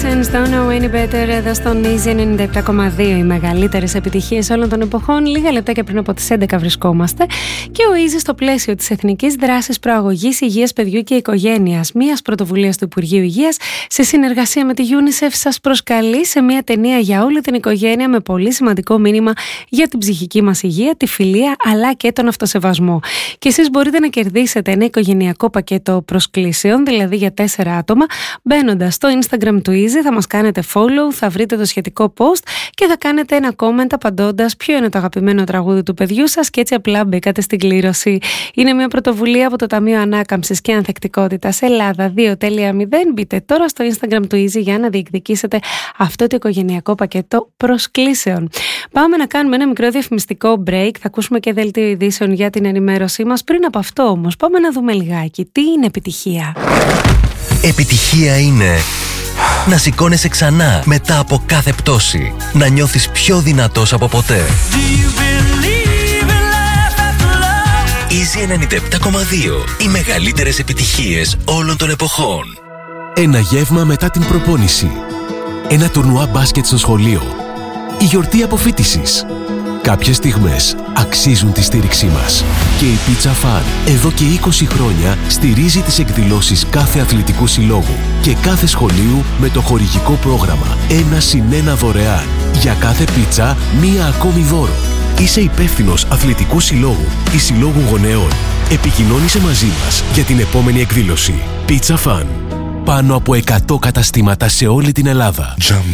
Temptations, Don't Know Any Better, εδώ στον Easy 97,2. Οι μεγαλύτερες επιτυχίες όλων των εποχών. Λίγα λεπτάκια πριν από τις 11 βρισκόμαστε. Και ο Easy στο πλαίσιο της Εθνικής Δράσης Προαγωγής Υγείας Παιδιού και Οικογένειας, μιας πρωτοβουλίας του Υπουργείου Υγείας, σε συνεργασία με τη UNICEF, σας προσκαλεί σε μια ταινία για όλη την οικογένεια με πολύ σημαντικό μήνυμα για την ψυχική μας υγεία, τη φιλία αλλά και τον αυτοσεβασμό. Και εσείς μπορείτε να κερδίσετε ένα οικογενειακό πακέτο προσκλήσεων, δηλαδή για 4 άτομα, μπαίνοντας στο Instagram του Easy, θα μας κάνετε follow, θα βρείτε το σχετικό post και θα κάνετε ένα comment απαντώντας ποιο είναι το αγαπημένο τραγούδι του παιδιού σας και έτσι απλά μπήκατε στην κλήρωση. Είναι μια πρωτοβουλία από το Ταμείο Ανάκαμψης και Ανθεκτικότητας Ελλάδα 2.0. Μπείτε τώρα στο Instagram του Easy για να διεκδικήσετε αυτό το οικογενειακό πακέτο προσκλήσεων. Πάμε να κάνουμε ένα μικρό διαφημιστικό break, θα ακούσουμε και δελτίο ειδήσεων για την ενημέρωσή μας. Πριν από αυτό όμως πάμε να δούμε λιγάκι τι είναι επιτυχία. Επιτυχία είναι να σηκώνεσαι ξανά μετά από κάθε πτώση. Να νιώθεις πιο δυνατός από ποτέ. Easy 97,2. Οι μεγαλύτερες επιτυχίες όλων των εποχών. Ένα γεύμα μετά την προπόνηση. Ένα τουρνουά μπάσκετ στο σχολείο. Η γιορτή αποφοίτησης. Κάποιες στιγμές αξίζουν τη στήριξή μας. Και η Pizza Fun εδώ και 20 χρόνια στηρίζει τις εκδηλώσεις κάθε αθλητικού συλλόγου και κάθε σχολείου με το χορηγικό πρόγραμμα 1+1 δωρεάν. Για κάθε πίτσα, μία ακόμη δώρο. Είσαι υπεύθυνος αθλητικού συλλόγου ή συλλόγου γονέων. Επικοινώνησε μαζί μας για την επόμενη εκδήλωση. Pizza Fun. Πάνω από 100 καταστήματα σε όλη την Ελλάδα. Jam